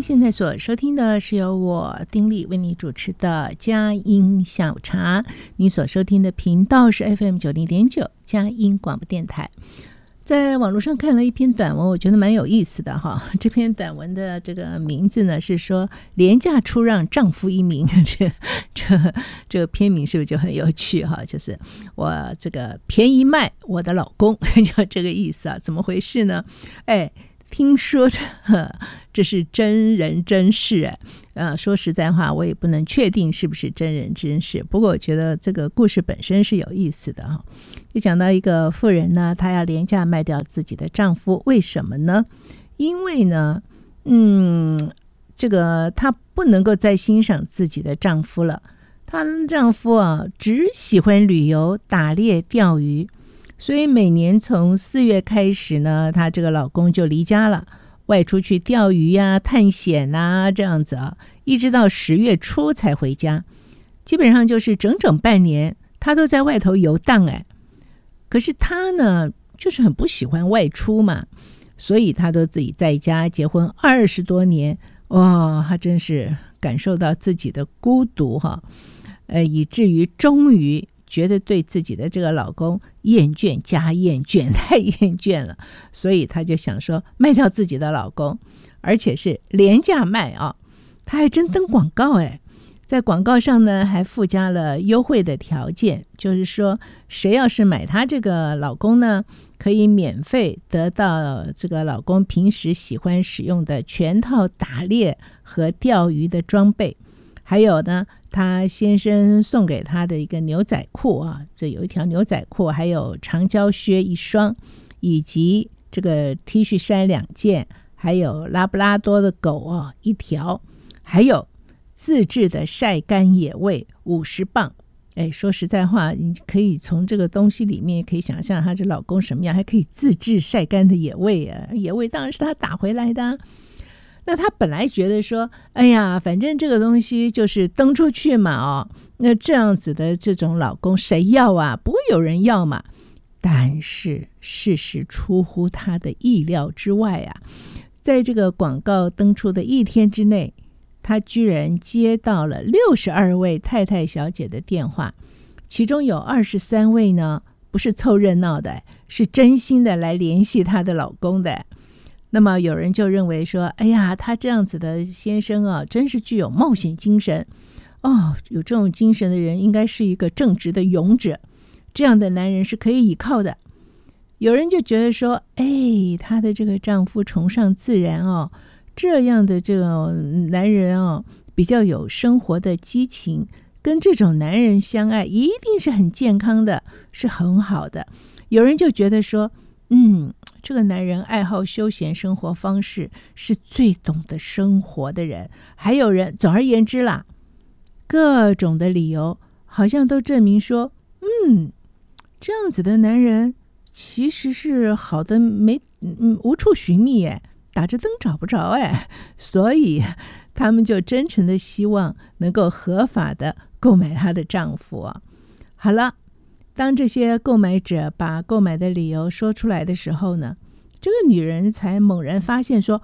现在所收听的是由我丁力为你主持的佳音下午茶，你所收听的频道是 FM90.9 佳音广播电台。在网络上看了一篇短文，我觉得蛮有意思的哈。这篇短文的这个名字呢是说廉价出让丈夫一名，这个片名是不是就很有趣哈？就是我这个便宜卖我的老公，就这个意思啊？怎么回事呢？听说这是真人真事说实在话，我也不能确定是不是真人真事。不过我觉得这个故事本身是有意思的哈。就讲到一个妇人呢，她要廉价卖掉自己的丈夫，为什么呢？因为呢，这个她不能够再欣赏自己的丈夫了。她丈夫只喜欢旅游、打猎、钓鱼。所以每年从4月开始呢，她这个老公就离家了，外出去钓鱼探险这样子一直到10月初才回家，基本上就是整整半年，她都在外头游荡可是她呢，就是很不喜欢外出嘛，所以她都自己在家，结婚20多年，她真是感受到自己的孤独以至于终于觉得对自己的这个老公厌倦加厌倦，太厌倦了，所以她就想说卖掉自己的老公，而且是廉价卖她还真登广告在广告上呢还附加了优惠的条件，就是说谁要是买她这个老公呢，可以免费得到这个老公平时喜欢使用的全套打猎和钓鱼的装备，还有呢他先生送给他的一个牛仔裤这有一条牛仔裤，还有长胶靴1双，以及这个 T 恤衫2件，还有拉布拉多的狗1条，还有自制的晒干野味50磅。说实在话，你可以从这个东西里面可以想象她这老公什么样，还可以自制晒干的野味野味当然是他打回来的那他本来觉得说，反正这个东西就是登出去嘛那这样子的这种老公谁要不会有人要嘛。但是事实出乎他的意料之外在这个广告登出的1天之内，他居然接到了62位太太小姐的电话，其中有23位呢不是凑热闹的，是真心的来联系她的老公的。那么有人就认为说，他这样子的先生真是具有冒险精神有这种精神的人应该是一个正直的勇者，这样的男人是可以依靠的。有人就觉得说，她的这个丈夫崇尚自然这样的这种男人比较有生活的激情，跟这种男人相爱一定是很健康的，是很好的。有人就觉得说，这个男人爱好休闲生活方式，是最懂得生活的人。还有人，总而言之啦，各种的理由好像都证明说，这样子的男人其实是好的无处寻觅打着灯找不着所以他们就真诚的希望能够合法的购买她的丈夫好了，当这些购买者把购买的理由说出来的时候呢，这个女人才猛然发现说，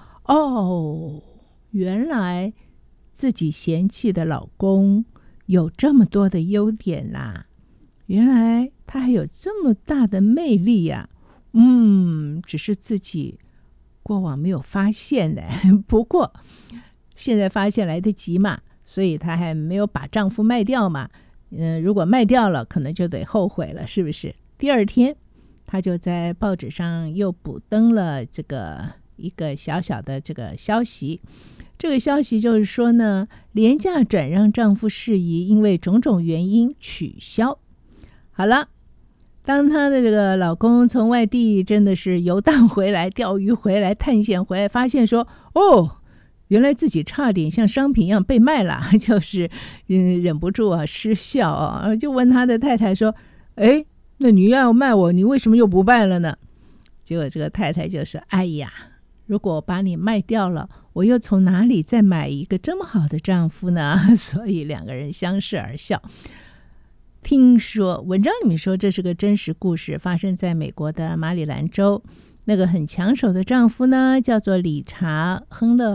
原来自己嫌弃的老公有这么多的优点原来他还有这么大的魅力只是自己过往没有发现不过现在发现来得及嘛，所以她还没有把丈夫卖掉嘛。如果卖掉了，可能就得后悔了，是不是？第2天，她就在报纸上又补登了这个一个小小的这个消息。这个消息就是说呢，廉价转让丈夫事宜因为种种原因取消。好了，当她的这个老公从外地真的是游荡回来、钓鱼回来、探险回来，发现说，原来自己差点像商品一样被卖了，就是忍不住失笑就问他的太太说，那你要卖我，你为什么又不卖了呢？结果这个太太就说，如果我把你卖掉了，我又从哪里再买一个这么好的丈夫呢？所以2个人相视而笑。听说文章里面说这是个真实故事，发生在美国的马里兰州。那个很抢手的丈夫呢，叫做理查·亨勒尔，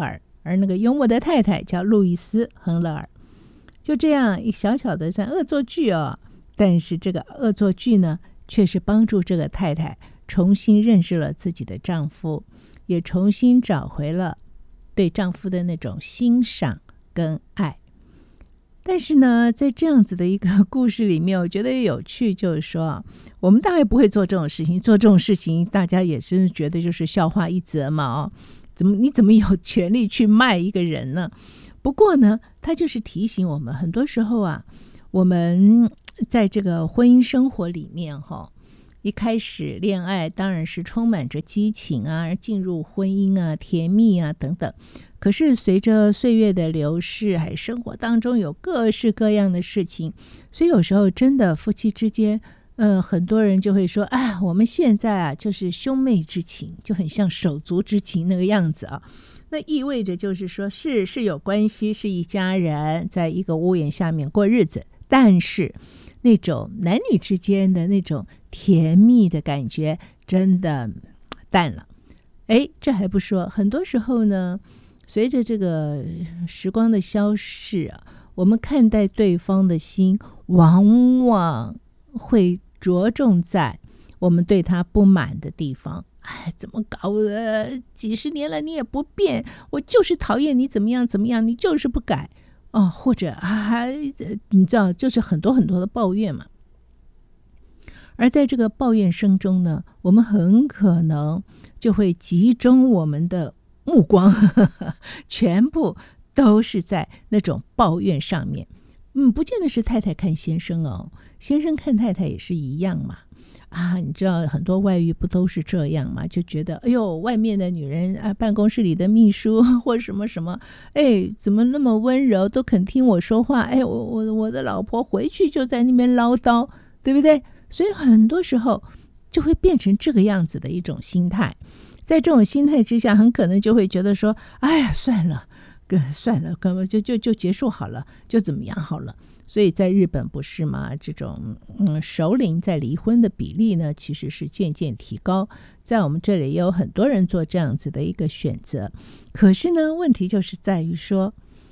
而那个幽默的太太叫路易斯·亨勒尔。就这样一小小的像恶作剧哦，但是这个恶作剧呢，却是帮助这个太太重新认识了自己的丈夫，也重新找回了对丈夫的那种欣赏跟爱。但是呢，在这样子的一个故事里面，我觉得有趣，就是说我们大概不会做这种事情，做这种事情大家也是觉得就是笑话一则嘛你怎么有权利去卖一个人呢？不过呢，他就是提醒我们，很多时候啊，我们在这个婚姻生活里面一开始恋爱当然是充满着激情啊，进入婚姻啊，甜蜜啊等等。可是随着岁月的流逝，还生活当中有各式各样的事情，所以有时候真的夫妻之间很多人就会说我们现在啊就是兄妹之情，就很像手足之情那个样子啊。那意味着就是说是有关系，是一家人在一个屋檐下面过日子，但是那种男女之间的那种甜蜜的感觉真的淡了。这还不说，很多时候呢，随着这个时光的消逝啊，我们看待对方的心往往会着重在我们对他不满的地方。怎么搞的？几十年了你也不变，我就是讨厌你怎么样怎么样，你就是不改或者你知道，就是很多很多的抱怨嘛。而在这个抱怨声中呢，我们很可能就会集中我们的目光全部都是在那种抱怨上面。不见得是太太看先生先生看太太也是一样嘛。你知道很多外遇不都是这样吗？就觉得外面的女人办公室里的秘书或什么什么怎么那么温柔，都肯听我说话，我的老婆回去就在那边唠叨，对不对？所以很多时候就会变成这个样子的一种心态。在这种心态之下，很可能就会觉得说算了，就结束好了，就怎么样好了。所以在日本不是吗？这种首领在离婚的比例呢，其实是渐渐提高。在我们这里也有很多人做这样子的一个选择。可是呢，问题就是在于说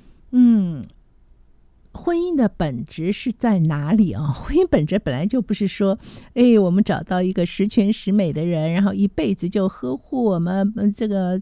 婚姻的本质是在哪里婚姻本质本来就不是说我们找到一个十全十美的人，然后一辈子就呵护我们这个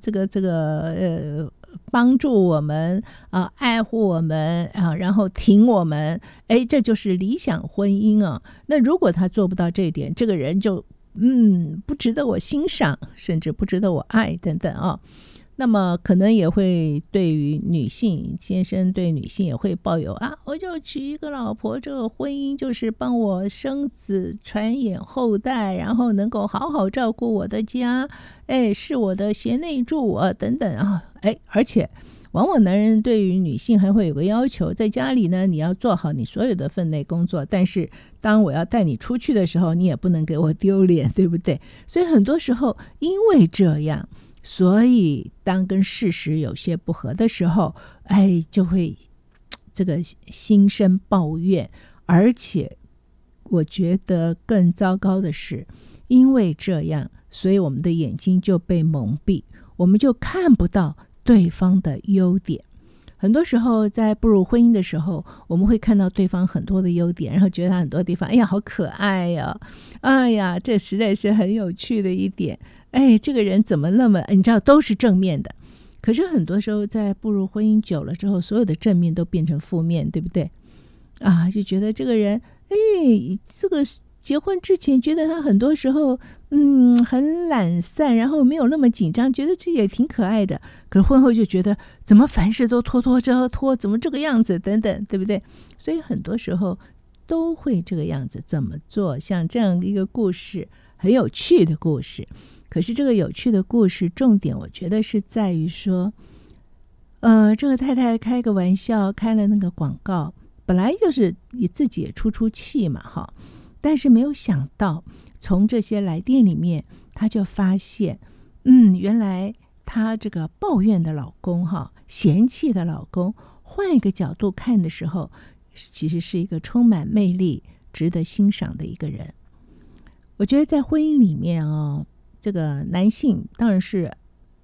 帮助我们爱护我们然后挺我们，这就是理想婚姻那如果他做不到这一点，这个人就不值得我欣赏，甚至不值得我爱等等那么可能也会对于女性先生对女性也会抱有我就娶一个老婆，这个婚姻就是帮我生子传衍后代，然后能够好好照顾我的家，是我的贤内助等等而且往往男人对于女性还会有个要求，在家里呢你要做好你所有的分内工作，但是当我要带你出去的时候，你也不能给我丢脸，对不对？所以很多时候因为这样，所以当跟事实有些不合的时候就会这个心生抱怨。而且我觉得更糟糕的是，因为这样，所以我们的眼睛就被蒙蔽，我们就看不到对方的优点。很多时候在步入婚姻的时候，我们会看到对方很多的优点，然后觉得他很多地方好可爱这实在是很有趣的一点，这个人怎么那么你知道都是正面的。可是很多时候在步入婚姻久了之后，所有的正面都变成负面，对不对就觉得这个人这个结婚之前觉得他很多时候很懒散，然后没有那么紧张，觉得这也挺可爱的。可是婚后就觉得怎么凡事都拖，怎么这个样子等等，对不对？所以很多时候都会这个样子。怎么做？像这样一个故事，很有趣的故事。可是这个有趣的故事重点我觉得是在于说这个太太开个玩笑，开了那个广告，本来就是自己也出气嘛但是没有想到从这些来电里面，他就发现原来他这个抱怨的老公嫌弃的老公，换一个角度看的时候，其实是一个充满魅力值得欣赏的一个人。我觉得在婚姻里面这个男性当然是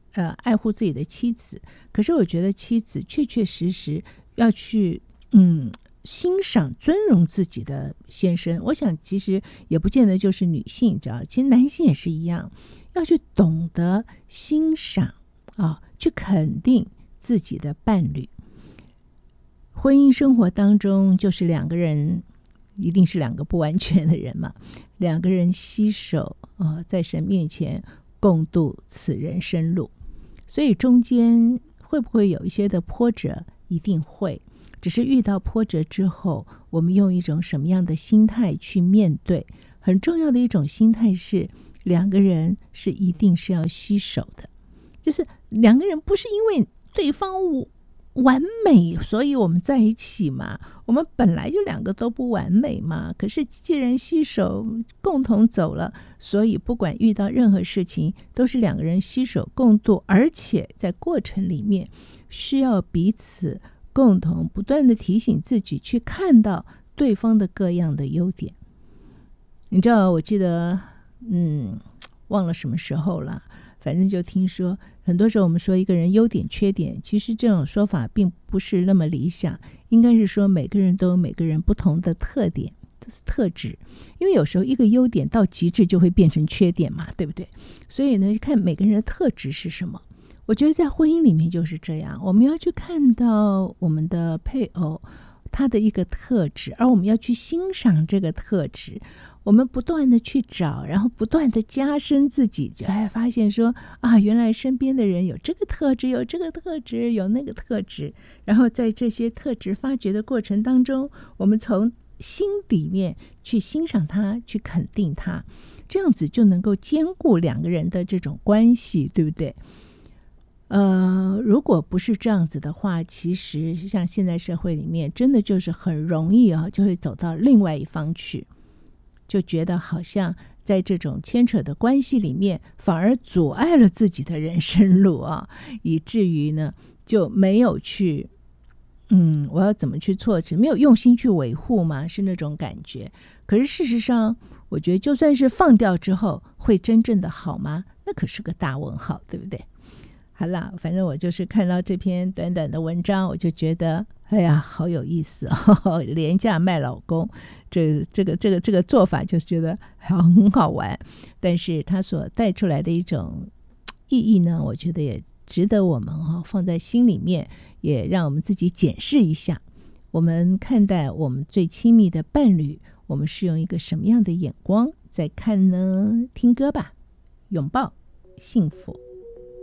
爱护自己的妻子，可是我觉得妻子确确实实要去欣赏尊荣自己的先生。我想其实也不见得就是女性，其实男性也是一样，要去懂得欣赏去肯定自己的伴侣。婚姻生活当中就是两个人，一定是两个不完全的人嘛，两个人携手在神面前共度此人生路。所以中间会不会有一些的波折？一定会，只是遇到波折之后，我们用一种什么样的心态去面对。很重要的一种心态是，两个人是一定是要携手的，就是两个人不是因为对方完美所以我们在一起嘛，我们本来就两个都不完美嘛，可是既然携手共同走了，所以不管遇到任何事情都是两个人携手共度，而且在过程里面需要彼此共同不断的提醒自己去看到对方的各样的优点。你知道我记得忘了什么时候了，反正就听说很多时候我们说一个人优点缺点，其实这种说法并不是那么理想，应该是说每个人都有每个人不同的特点，这是特质。因为有时候一个优点到极致就会变成缺点嘛，对不对？所以呢，看每个人的特质是什么。我觉得在婚姻里面就是这样，我们要去看到我们的配偶他的一个特质，而我们要去欣赏这个特质，我们不断的去找，然后不断的加深自己，发现说原来身边的人有这个特质，有这个特质，有那个特质，然后在这些特质发掘的过程当中，我们从心里面去欣赏他，去肯定他，这样子就能够兼顾两个人的这种关系，对不对？如果不是这样子的话，其实像现在社会里面真的就是很容易就会走到另外一方去，就觉得好像在这种牵扯的关系里面反而阻碍了自己的人生路以至于呢就没有去我要怎么去措辞，没有用心去维护嘛，是那种感觉。可是事实上我觉得就算是放掉之后会真正的好吗？那可是个大问号，对不对？好啦，反正我就是看到这篇短短的文章，我就觉得好有意思廉价卖老公，这个做法就觉得很好玩，但是它所带出来的一种意义呢，我觉得也值得我们放在心里面，也让我们自己检视一下，我们看待我们最亲密的伴侣，我们是用一个什么样的眼光在看呢？听歌吧，拥抱幸福。